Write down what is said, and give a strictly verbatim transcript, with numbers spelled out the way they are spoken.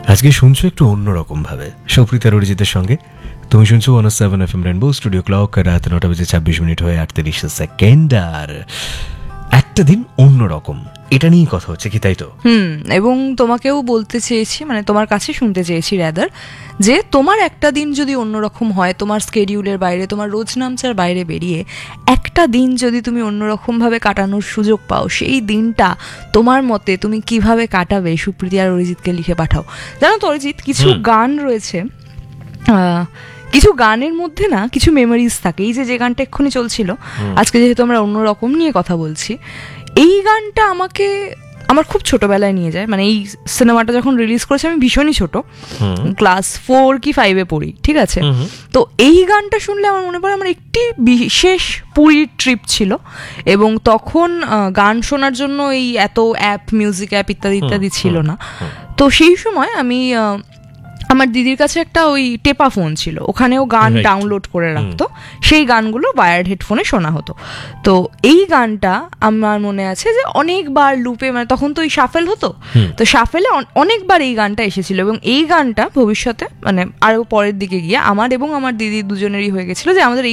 আজকে শুনছো একটু অন্যরকম ভাবে সুপ্রীত আর অরিজিতের সঙ্গে। তুমি শুনছো one seven F M rainbow studio clock, রাত নটা বেজে ছাব্বিশ মিনিট হয়ে আটত্রিশ সেকেন্ড। আর একটা দিন অন্যরকম, এটা নিয়েই কথা হচ্ছে কি, তাই তো? হুম এবং তোমাকেও বলতে চেয়েছি, মানে তোমার কাছে শুনতে চেয়েছি র্যাদার, যে তোমার একটা দিন যদি অন্যরকম হয়, তোমার স্কেডিউলের বাইরে, তোমার রোজ নামচার বাইরে বেরিয়ে একটা দিন যদি তুমি অন্যরকমভাবে কাটানোর সুযোগ পাও, সেই দিনটা তোমার মতে তুমি কিভাবে কাটাবে সুপ্রীতি আর অরিজিৎকে লিখে পাঠাও। জানো তো অরিজিৎ, কিছু গান রয়েছে, আহ কিছু গানের মধ্যে না কিছু মেমোরিজ থাকে। এই যে যে গানটা এক্ষুনি চলছিল, আজকে যেহেতু আমরা অন্যরকম নিয়ে কথা বলছি, এই গানটা আমাকে আমার খুব ছোটবেলায় নিয়ে যায়। মানে এই সিনেমাটা যখন রিলিজ করেছে আমি ভীষণই ছোট, ক্লাস ফোর কি ফাইভে পড়ি, ঠিক আছে? তো এই গানটা শুনলে আমার মনে পড়ে আমার একটি বিশেষ পুরীর ট্রিপ ছিল, এবং তখন গান শোনার জন্য এই এত অ্যাপ, মিউজিক অ্যাপ ইত্যাদি ইত্যাদি ছিল না। তো সেই সময় আমি আমার দিদির কাছে একটা ওই টেপা ফোন ছিল, ওখানেও গান ডাউনলোড করে রাখতো, সেই গানগুলো ওয়্যার্ড হেডফোনে শোনা হতো। তো এই গানটা আমার মনে আছে যে অনেকবার লুপে, মানে তখন তো ওই শাফেল হতো, তো শাফেলে অনেকবার এই গানটা এসেছিল, এবং এই গানটা ভবিষ্যতে মানে আরো পরের দিকে গিয়ে আমার এবং আমার দিদি দুজনেরই হয়ে গেছিল যে আমাদের